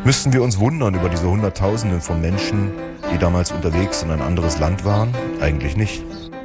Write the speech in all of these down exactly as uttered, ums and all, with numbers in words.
Müssten wir uns wundern über diese Hunderttausenden von Menschen, die damals unterwegs in ein anderes Land waren? Eigentlich nicht.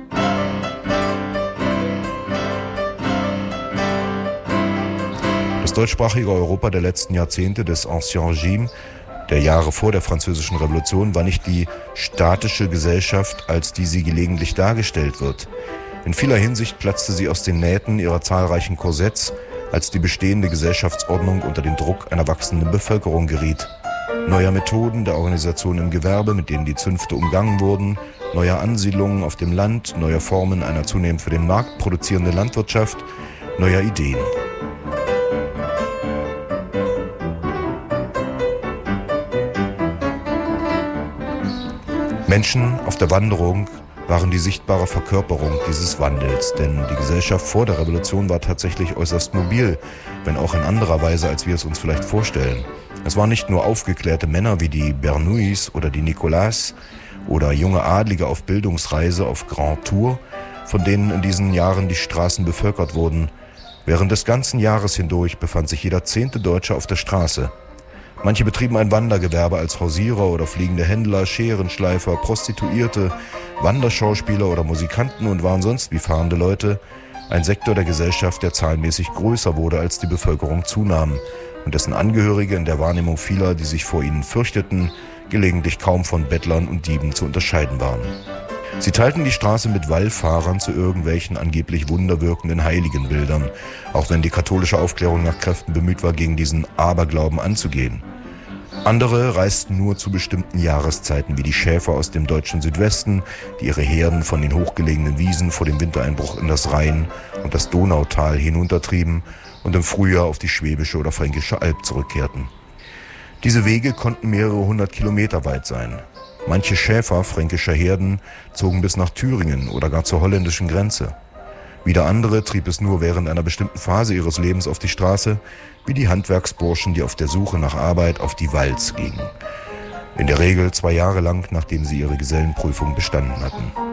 Das deutschsprachige Europa der letzten Jahrzehnte des Ancien Régime, der Jahre vor der Französischen Revolution, war nicht die statische Gesellschaft, als die sie gelegentlich dargestellt wird. In vieler Hinsicht platzte sie aus den Nähten ihrer zahlreichen Korsetts, als die bestehende Gesellschaftsordnung unter den Druck einer wachsenden Bevölkerung geriet. Neuer Methoden der Organisation im Gewerbe, mit denen die Zünfte umgangen wurden, neuer Ansiedlungen auf dem Land, neuer Formen einer zunehmend für den Markt produzierenden Landwirtschaft, neuer Ideen. Menschen auf der Wanderung waren die sichtbare Verkörperung dieses Wandels, denn die Gesellschaft vor der Revolution war tatsächlich äußerst mobil, wenn auch in anderer Weise, als wir es uns vielleicht vorstellen. Es waren nicht nur aufgeklärte Männer wie die Bernouis oder die Nicolas oder junge Adlige auf Bildungsreise auf Grand Tour, von denen in diesen Jahren die Straßen bevölkert wurden. Während des ganzen Jahres hindurch befand sich jeder zehnte Deutsche auf der Straße. Manche betrieben ein Wandergewerbe als Hausierer oder fliegende Händler, Scherenschleifer, Prostituierte, Wanderschauspieler oder Musikanten und waren sonst wie fahrende Leute, ein Sektor der Gesellschaft, der zahlenmäßig größer wurde, als die Bevölkerung zunahm und dessen Angehörige in der Wahrnehmung vieler, die sich vor ihnen fürchteten, gelegentlich kaum von Bettlern und Dieben zu unterscheiden waren. Sie teilten die Straße mit Wallfahrern zu irgendwelchen angeblich wunderwirkenden Heiligenbildern, auch wenn die katholische Aufklärung nach Kräften bemüht war, gegen diesen Aberglauben anzugehen. Andere reisten nur zu bestimmten Jahreszeiten, wie die Schäfer aus dem deutschen Südwesten, die ihre Herden von den hochgelegenen Wiesen vor dem Wintereinbruch in das Rhein- und das Donautal hinuntertrieben und im Frühjahr auf die Schwäbische oder Fränkische Alb zurückkehrten. Diese Wege konnten mehrere hundert Kilometer weit sein. Manche Schäfer fränkischer Herden zogen bis nach Thüringen oder gar zur holländischen Grenze. Wieder andere trieb es nur während einer bestimmten Phase ihres Lebens auf die Straße, wie die Handwerksburschen, die auf der Suche nach Arbeit auf die Walz gingen. In der Regel zwei Jahre lang, nachdem sie ihre Gesellenprüfung bestanden hatten.